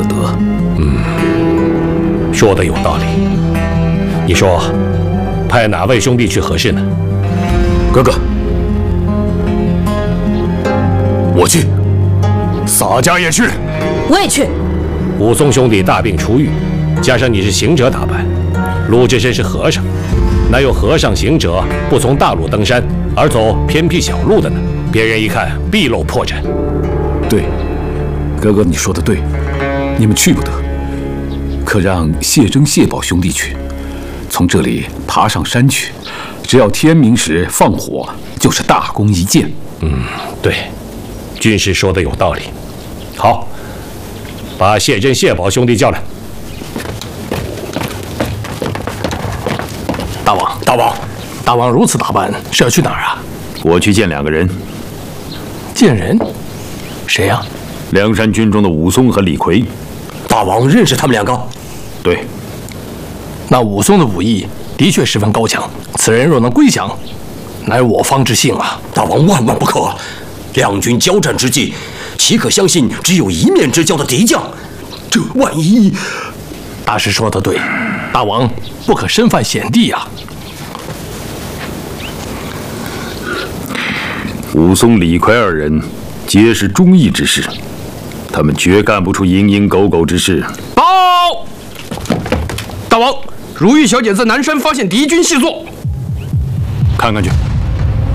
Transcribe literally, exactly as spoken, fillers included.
可得。 嗯，说的有道理。你说，派哪位兄弟去合适呢？ 哥哥，我去。洒家也去。 我也去。 武松兄弟大病初愈，加上你是行者打扮，陆志深是和尚，哪有和尚行者不从大路登山，而走偏僻小路的呢？别人一看必露破绽。 对，哥哥你说的对，你们去不得，可让谢征、谢宝兄弟去，从这里爬上山去，只要天明时放火，就是大功一件。 嗯，对，军师说的有道理。好，把谢征、谢宝兄弟叫来。 大王，大王，大王如此打扮是要去哪儿啊？ 我去见两个人。 见人？谁呀？ 梁山军中的武松和李逵。 大王认识他们两个？ 对。 那武松的武艺的确十分高强，此人若能归降，乃我方之幸啊！ 大王万万不可！两军交战之际，岂可相信只有一面之交的敌将？这万一…… 大师说的对，大王不可身犯险地呀！ 武松、李逵二人皆是忠义之士，他们绝干不出蝇营狗苟之事。 报！大王，如玉小姐在南山发现敌军细作， 看看去。